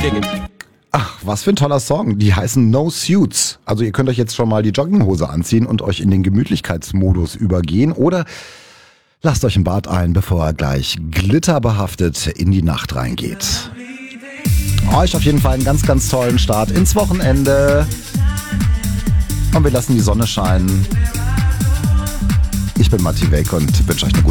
dig it. Ach, was für ein toller Song. Die heißen No Suits. Also ihr könnt euch jetzt schon mal die Jogginghose anziehen und euch in den Gemütlichkeitsmodus übergehen oder lasst euch im Bad ein, bevor er gleich glitterbehaftet in die Nacht reingeht. Euch auf jeden Fall einen ganz, ganz tollen Start ins Wochenende. Und wir lassen die Sonne scheinen. Ich bin Matti Weg und wünsche euch eine gute